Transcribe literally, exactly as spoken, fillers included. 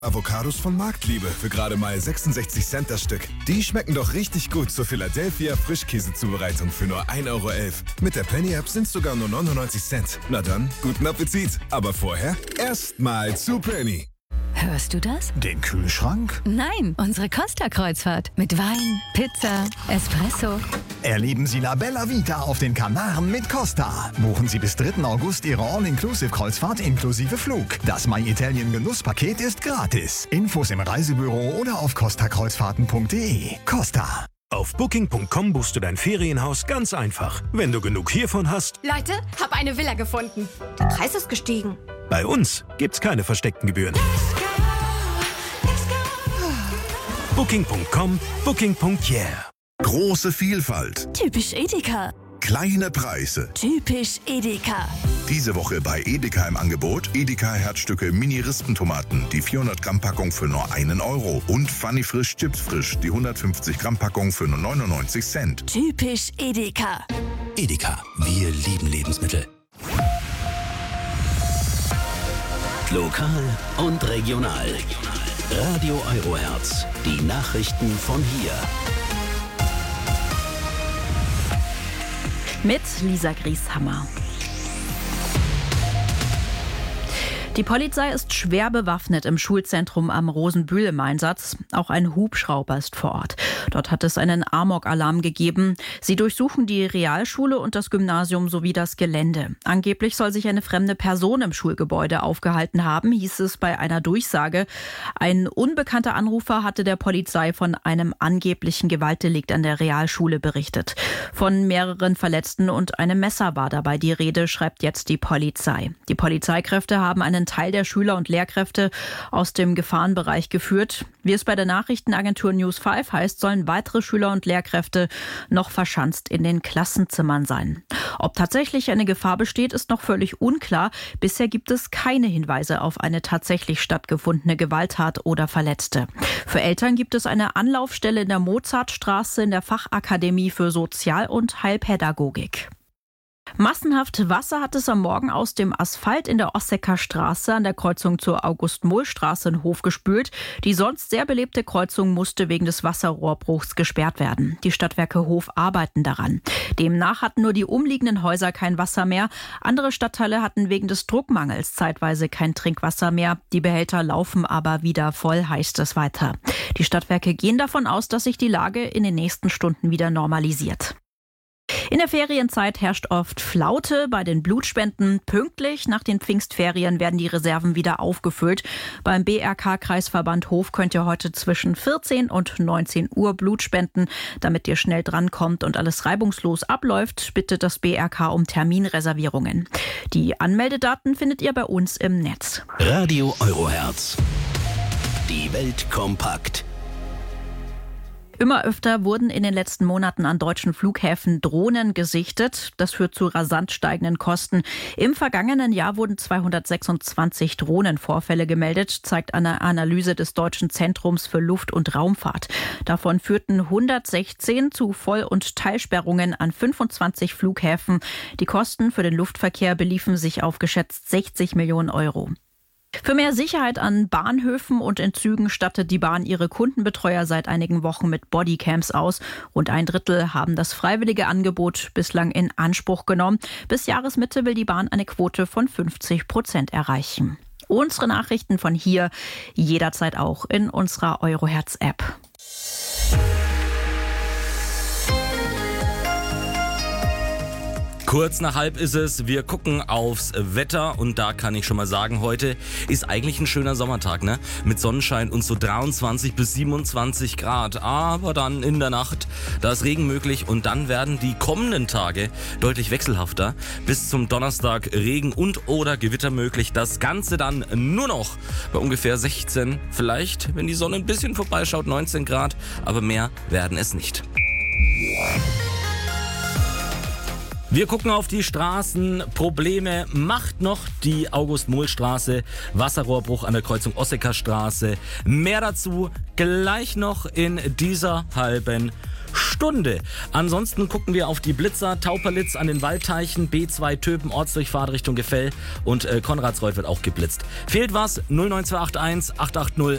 Avocados von Marktliebe für gerade mal sechsundsechzig Cent das Stück. Die schmecken doch richtig gut zur Philadelphia Frischkäsezubereitung für nur ein Euro elf. Mit der Penny-App sind es sogar nur neunundneunzig Cent. Na dann, guten Appetit. Aber vorher erstmal zu Penny. Hörst du das? Den Kühlschrank? Nein, unsere Costa-Kreuzfahrt. Mit Wein, Pizza, Espresso. Erleben Sie La Bella Vita auf den Kanaren mit Costa. Buchen Sie bis dritten August Ihre All-Inclusive-Kreuzfahrt inklusive Flug. Das My Italien Genusspaket ist gratis. Infos im Reisebüro oder auf costa kreuzfahrten punkt de. Costa. Auf booking punkt com buchst du dein Ferienhaus ganz einfach. Wenn du genug hiervon hast... Leute, hab eine Villa gefunden. Der Preis ist gestiegen. Bei uns gibt's keine versteckten Gebühren. booking punkt com, booking punkt yeah. Große Vielfalt. Typisch Edeka. Kleine Preise. Typisch Edeka. Diese Woche bei Edeka im Angebot Edeka Herzstücke Mini-Rispentomaten, die vierhundert Gramm Packung für nur einen Euro. Und Funny Frisch Chips Frisch, die hundertfünfzig Gramm Packung für nur neunundneunzig Cent. Typisch Edeka. Edeka, wir lieben Lebensmittel. Lokal und regional. Radio Eurohertz, die Nachrichten von hier. Mit Lisa Grieshammer. Die Polizei ist schwer bewaffnet im Schulzentrum am Rosenbühl im Einsatz. Auch ein Hubschrauber ist vor Ort. Dort hat es einen Amok-Alarm gegeben. Sie durchsuchen die Realschule und das Gymnasium sowie das Gelände. Angeblich soll sich eine fremde Person im Schulgebäude aufgehalten haben, hieß es bei einer Durchsage. Ein unbekannter Anrufer hatte der Polizei von einem angeblichen Gewaltdelikt an der Realschule berichtet. Von mehreren Verletzten und einem Messer war dabei die Rede, schreibt jetzt die Polizei. Die Polizeikräfte haben einen Teil der Schüler und Lehrkräfte aus dem Gefahrenbereich geführt. Wie es bei der Nachrichtenagentur News fünf heißt, sollen weitere Schüler und Lehrkräfte noch verschanzt in den Klassenzimmern sein. Ob tatsächlich eine Gefahr besteht, ist noch völlig unklar. Bisher gibt es keine Hinweise auf eine tatsächlich stattgefundene Gewalttat oder Verletzte. Für Eltern gibt es eine Anlaufstelle in der Mozartstraße in der Fachakademie für Sozial- und Heilpädagogik. Massenhaft Wasser hat es am Morgen aus dem Asphalt in der Ossecker Straße an der Kreuzung zur August-Mohl-Straße in Hof gespült. Die sonst sehr belebte Kreuzung musste wegen des Wasserrohrbruchs gesperrt werden. Die Stadtwerke Hof arbeiten daran. Demnach hatten nur die umliegenden Häuser kein Wasser mehr. Andere Stadtteile hatten wegen des Druckmangels zeitweise kein Trinkwasser mehr. Die Behälter laufen aber wieder voll, heißt es weiter. Die Stadtwerke gehen davon aus, dass sich die Lage in den nächsten Stunden wieder normalisiert. In der Ferienzeit herrscht oft Flaute bei den Blutspenden. Pünktlich nach den Pfingstferien werden die Reserven wieder aufgefüllt. Beim B R K-Kreisverband Hof könnt ihr heute zwischen vierzehn und neunzehn Uhr Blut spenden. Damit ihr schnell drankommt und alles reibungslos abläuft, bittet das B R K um Terminreservierungen. Die Anmeldedaten findet ihr bei uns im Netz. Radio Eurohertz. Die Welt kompakt. Immer öfter wurden in den letzten Monaten an deutschen Flughäfen Drohnen gesichtet. Das führt zu rasant steigenden Kosten. Im vergangenen Jahr wurden zweihundertsechsundzwanzig Drohnenvorfälle gemeldet, zeigt eine Analyse des Deutschen Zentrums für Luft- und Raumfahrt. Davon führten hundertsechzehn zu Voll- und Teilsperrungen an fünfundzwanzig Flughäfen. Die Kosten für den Luftverkehr beliefen sich auf geschätzt sechzig Millionen Euro. Für mehr Sicherheit an Bahnhöfen und in Zügen stattet die Bahn ihre Kundenbetreuer seit einigen Wochen mit Bodycams aus. Rund ein Drittel haben das freiwillige Angebot bislang in Anspruch genommen. Bis Jahresmitte will die Bahn eine Quote von fünfzig Prozent erreichen. Unsere Nachrichten von hier jederzeit auch in unserer Eurohertz-App. Kurz nach halb ist es, wir gucken aufs Wetter und da kann ich schon mal sagen, heute ist eigentlich ein schöner Sommertag, ne? Mit Sonnenschein und so dreiundzwanzig bis siebenundzwanzig Grad, aber dann in der Nacht, da ist Regen möglich und dann werden die kommenden Tage deutlich wechselhafter. Bis zum Donnerstag Regen und oder Gewitter möglich, das Ganze dann nur noch bei ungefähr sechzehn, vielleicht, wenn die Sonne ein bisschen vorbeischaut, neunzehn Grad, aber mehr werden es nicht. Wir gucken auf die Straßen. Probleme macht noch die August-Mohl-Straße. Wasserrohrbruch an der Kreuzung Ossecker Straße. Mehr dazu gleich noch in dieser halben Stunde. Ansonsten gucken wir auf die Blitzer, Tauperlitz an den Waldteichen, B zwei Töpen, Ortsdurchfahrt Richtung Gefell und äh, Konradsreuth wird auch geblitzt. Fehlt was? null neun zwei acht eins acht acht null